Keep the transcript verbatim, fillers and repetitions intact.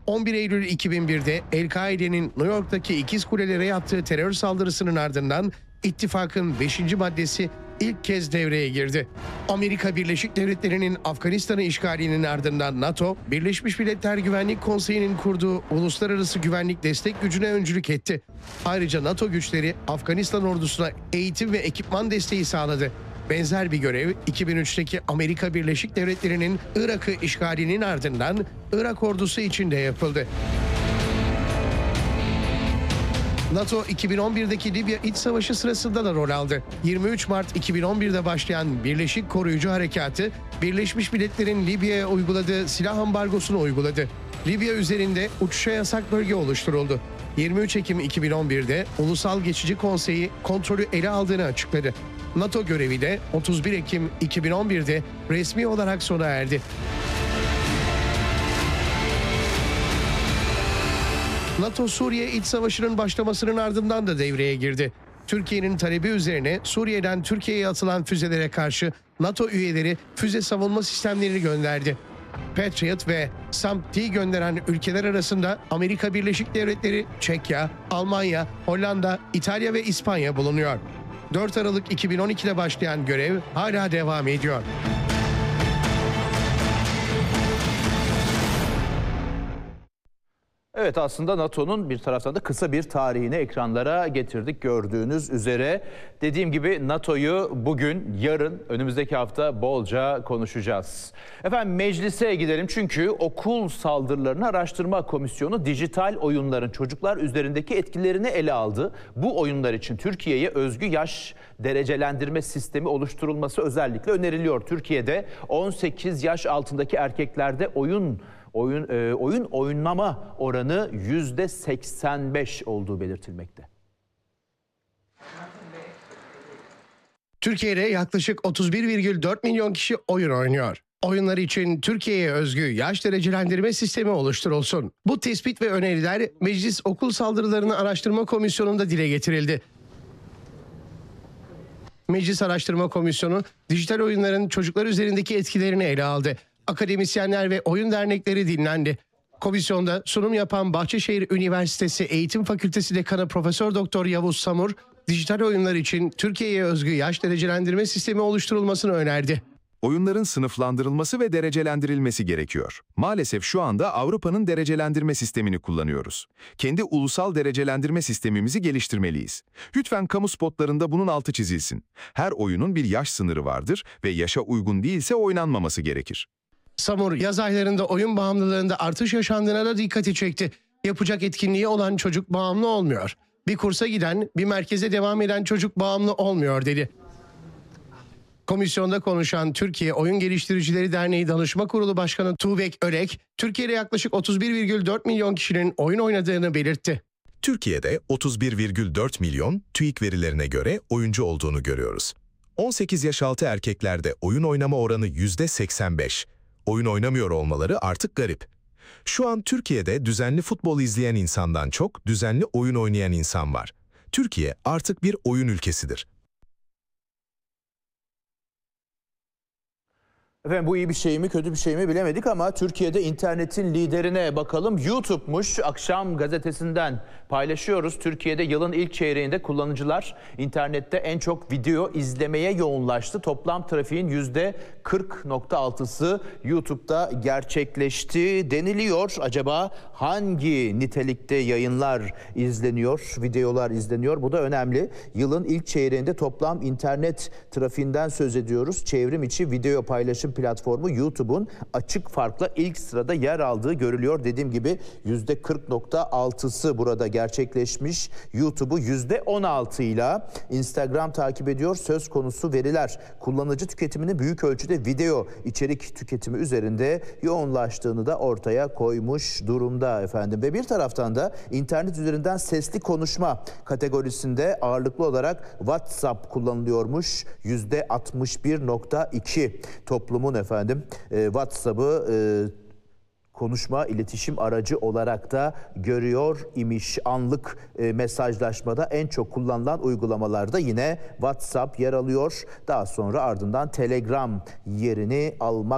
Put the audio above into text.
on bir Eylül iki bin bir'de El-Kaide'nin New York'taki ikiz kulelere yaptığı terör saldırısının ardından ittifakın beşinci maddesi ilk kez devreye girdi. Amerika Birleşik Devletleri'nin Afganistan'ı işgalinin ardından NATO, Birleşmiş Milletler Güvenlik Konseyi'nin kurduğu uluslararası güvenlik destek gücüne öncülük etti. Ayrıca NATO güçleri Afganistan ordusuna eğitim ve ekipman desteği sağladı. Benzer bir görev iki bin üç'teki Amerika Birleşik Devletleri'nin Irak'ı işgalinin ardından Irak ordusu için de yapıldı. NATO iki bin on bir'deki Libya İç Savaşı sırasında da rol aldı. yirmi üç Mart iki bin on bir'de başlayan Birleşik Koruyucu Harekatı, Birleşmiş Milletler'in Libya'ya uyguladığı silah ambargosunu uyguladı. Libya üzerinde uçuşa yasak bölge oluşturuldu. yirmi üç Ekim iki bin on bir'de Ulusal Geçici Konseyi kontrolü ele aldığını açıkladı. NATO görevi de otuz bir Ekim iki bin on bir'de resmi olarak sona erdi. NATO Suriye İç Savaşı'nın başlamasının ardından da devreye girdi. Türkiye'nin talebi üzerine Suriye'den Türkiye'ye atılan füzelere karşı NATO üyeleri füze savunma sistemlerini gönderdi. Patriot ve SAM-T gönderen ülkeler arasında Amerika Birleşik Devletleri, Çekya, Almanya, Hollanda, İtalya ve İspanya bulunuyor. dört Aralık iki bin on iki'de başlayan görev hala devam ediyor. Evet, aslında NATO'nun bir taraftan da kısa bir tarihini ekranlara getirdik gördüğünüz üzere. Dediğim gibi NATO'yu bugün, yarın, önümüzdeki hafta bolca konuşacağız. Efendim meclise gidelim çünkü Okul Saldırılarını Araştırma Komisyonu dijital oyunların çocuklar üzerindeki etkilerini ele aldı. Bu oyunlar için Türkiye'ye özgü yaş derecelendirme sistemi oluşturulması özellikle öneriliyor. Türkiye'de on sekiz yaş altındaki erkeklerde oyun Oyun, e, oyun oynama oranı yüzde seksen beş olduğu belirtilmekte. Türkiye'de yaklaşık otuz bir virgül dört milyon kişi oyun oynuyor. Oyunlar için Türkiye'ye özgü yaş derecelendirme sistemi oluşturulsun. Bu tespit ve öneriler Meclis Okul Saldırılarını Araştırma Komisyonu'nda dile getirildi. Meclis Araştırma Komisyonu dijital oyunların çocuklar üzerindeki etkilerini ele aldı. Akademisyenler ve oyun dernekleri dinlendi. Komisyonda sunum yapan Bahçeşehir Üniversitesi Eğitim Fakültesi Dekanı Profesör Doktor Yavuz Samur, dijital oyunlar için Türkiye'ye özgü yaş derecelendirme sistemi oluşturulmasını önerdi. Oyunların sınıflandırılması ve derecelendirilmesi gerekiyor. Maalesef şu anda Avrupa'nın derecelendirme sistemini kullanıyoruz. Kendi ulusal derecelendirme sistemimizi geliştirmeliyiz. Lütfen kamu spotlarında bunun altı çizilsin. Her oyunun bir yaş sınırı vardır ve yaşa uygun değilse oynanmaması gerekir. Samur, yaz aylarında oyun bağımlılığında artış yaşandığına da dikkati çekti. Yapacak etkinliği olan çocuk bağımlı olmuyor. Bir kursa giden, bir merkeze devam eden çocuk bağımlı olmuyor dedi. Komisyonda konuşan Türkiye Oyun Geliştiricileri Derneği Danışma Kurulu Başkanı Tuğbek Örek, Türkiye'de yaklaşık otuz bir virgül dört milyon kişinin oyun oynadığını belirtti. Türkiye'de otuz bir virgül dört milyon TÜİK verilerine göre oyuncu olduğunu görüyoruz. on sekiz yaş altı erkeklerde oyun oynama oranı yüzde seksen beş. Oyun oynamıyor olmaları artık garip. Şu an Türkiye'de düzenli futbol izleyen insandan çok düzenli oyun oynayan insan var. Türkiye artık bir oyun ülkesidir. Efendim bu iyi bir şey mi kötü bir şey mi bilemedik ama Türkiye'de internetin liderine bakalım. YouTube'muş, Akşam Gazetesi'nden paylaşıyoruz. Türkiye'de yılın ilk çeyreğinde kullanıcılar internette en çok video izlemeye yoğunlaştı. Toplam trafiğin yüzde kırk nokta altısı YouTube'da gerçekleşti deniliyor. Acaba hangi nitelikte yayınlar izleniyor, videolar izleniyor? Bu da önemli. Yılın ilk çeyreğinde toplam internet trafiğinden söz ediyoruz. Çevrim içi video paylaşım platformu YouTube'un açık farkla ilk sırada yer aldığı görülüyor. Dediğim gibi yüzde kırk nokta altısı burada gerçekleşmiş. YouTube'u yüzde on altı ile Instagram takip ediyor. Söz konusu veriler kullanıcı tüketiminin büyük ölçüde video içerik tüketimi üzerinde yoğunlaştığını da ortaya koymuş durumda efendim. Ve bir taraftan da internet üzerinden sesli konuşma kategorisinde ağırlıklı olarak WhatsApp kullanılıyormuş. yüzde altmış bir nokta iki toplumun efendim e, WhatsApp'ı e, konuşma, iletişim aracı olarak da görüyor imiş. Anlık e, mesajlaşmada en çok kullanılan uygulamalarda yine WhatsApp yer alıyor. Daha sonra ardından Telegram yerini almak